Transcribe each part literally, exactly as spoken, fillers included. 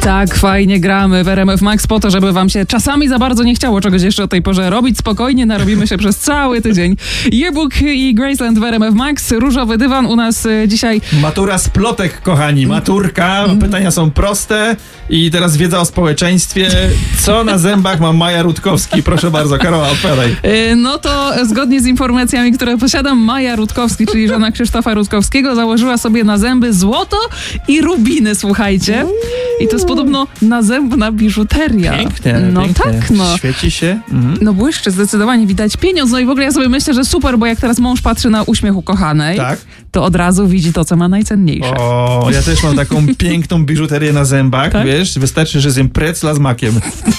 Tak, fajnie gramy w R M F Max po to, żeby wam się czasami za bardzo nie chciało czegoś jeszcze o tej porze robić. Spokojnie, narobimy się przez cały tydzień. Yearbook i Graceland w R M F Max. Różowy dywan u nas y, dzisiaj. Matura z plotek, kochani. Maturka. Pytania są proste. I teraz wiedza o społeczeństwie. Co na zębach ma Maja Rutkowski? Proszę bardzo, Karola, odpowiadaj. Y, no to zgodnie z informacjami, które posiadam, Maja Rutkowski, czyli żona Krzysztofa Rutkowskiego, założyła sobie na zęby złoto i rubiny, słuchajcie. I to jest podobno nazębna biżuteria. Pięknie, No pięknie. tak, no. Świeci się. Mhm. No błyszczy, zdecydowanie widać pieniądz. No i w ogóle ja sobie myślę, że super, bo jak teraz mąż patrzy na uśmiech ukochanej, Tak. to od razu widzi to, co ma najcenniejsze. O, ja też mam taką piękną biżuterię na zębach, Tak? wiesz, wystarczy, że zjem precla z makiem.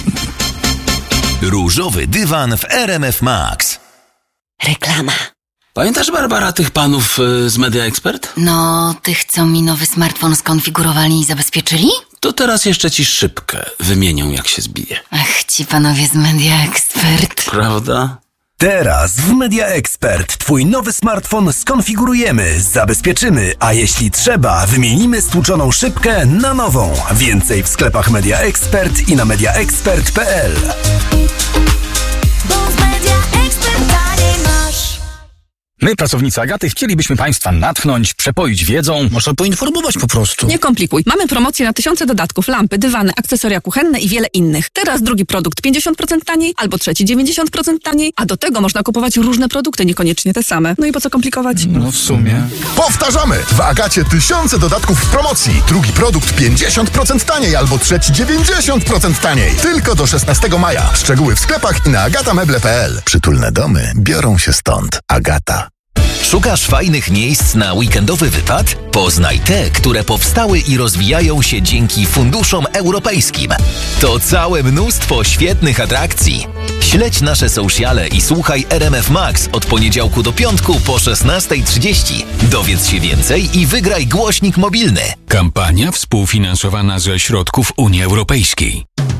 Różowy dywan w R M F Max. Reklama. Pamiętasz, Barbara, tych panów y, z Media Expert? No, tych, co mi nowy smartfon skonfigurowali i zabezpieczyli? To teraz jeszcze ci szybkę wymienią, jak się zbije. Ach, ci panowie z Media Expert. Prawda? Teraz w Media Expert twój nowy smartfon skonfigurujemy, zabezpieczymy, a jeśli trzeba, wymienimy stłuczoną szybkę na nową. Więcej w sklepach Media Expert i na media expert kropka p l. My, pracownicy Agaty, chcielibyśmy Państwa natchnąć, przepoić wiedzą. Można poinformować po prostu. Nie komplikuj. Mamy promocję na tysiące dodatków, lampy, dywany, akcesoria kuchenne i wiele innych. Teraz drugi produkt pięćdziesiąt procent taniej, albo trzeci dziewięćdziesiąt procent taniej, a do tego można kupować różne produkty, niekoniecznie te same. No i po co komplikować? No w sumie. Powtarzamy! W Agacie tysiące dodatków w promocji. Drugi produkt pięćdziesiąt procent taniej albo trzeci dziewięćdziesiąt procent taniej. Tylko do szesnastego maja. Szczegóły w sklepach i na agatameble kropka p l. Przytulne domy biorą się stąd. Agata. Szukasz fajnych miejsc na weekendowy wypad? Poznaj te, które powstały i rozwijają się dzięki funduszom europejskim. To całe mnóstwo świetnych atrakcji. Śledź nasze sociale i słuchaj R M F Max od poniedziałku do piątku po szesnasta trzydzieści. Dowiedz się więcej i wygraj głośnik mobilny. Kampania współfinansowana ze środków Unii Europejskiej.